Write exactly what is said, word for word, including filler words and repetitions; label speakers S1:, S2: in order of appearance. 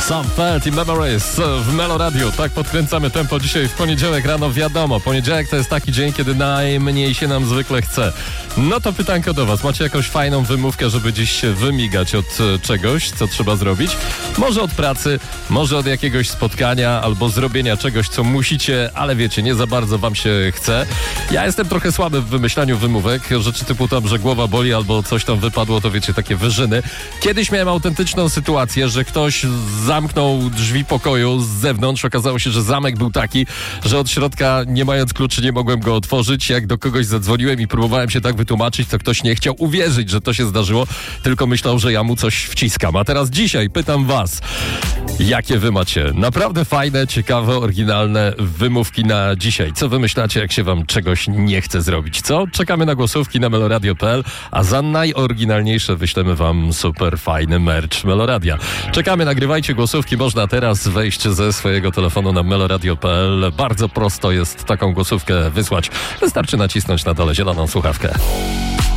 S1: Sam Felt i Memories w Melo Radio. Tak podkręcamy tempo dzisiaj w poniedziałek rano. Wiadomo, poniedziałek to jest taki dzień, kiedy najmniej się nam zwykle chce. No to pytanko do was. Macie jakąś fajną wymówkę, żeby dziś się wymigać od czegoś, co trzeba zrobić? Może od pracy, może od jakiegoś spotkania albo zrobienia czegoś, co musicie, ale wiecie, nie za bardzo wam się chce. Ja jestem trochę słaby w wymyślaniu wymówek. Rzeczy typu tam, że głowa boli albo coś tam wypadło, to wiecie, takie wyżyny. Kiedyś miałem autentyczną sytuację, że ktoś zamknął drzwi pokoju z zewnątrz. Okazało się, że zamek był taki, że od środka, nie mając kluczy, nie mogłem go otworzyć. Jak do kogoś zadzwoniłem i próbowałem się tak wytłumaczyć, to ktoś nie chciał uwierzyć, że to się zdarzyło, tylko myślał, że ja mu coś wciskam. A teraz dzisiaj pytam was, jakie wy macie naprawdę fajne, ciekawe, oryginalne wymówki na dzisiaj? Co wymyślacie, jak się wam czegoś nie chce zrobić? Co? Czekamy na głosówki na meloradio kropka p l, a za najoryginalniejsze wyślemy wam super fajny merch Meloradia. Czekamy, nagrywajcie głosówki. Można teraz wejść ze swojego telefonu na meloradio kropka p l. Bardzo prosto jest taką głosówkę wysłać. Wystarczy nacisnąć na dole zieloną słuchawkę.